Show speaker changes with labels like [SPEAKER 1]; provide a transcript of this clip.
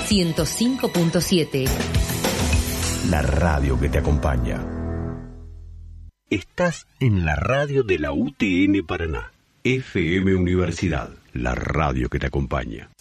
[SPEAKER 1] 105.7.
[SPEAKER 2] La radio que te acompaña. Estás en la radio de la UTN Paraná. FM Universidad, la radio que te acompaña.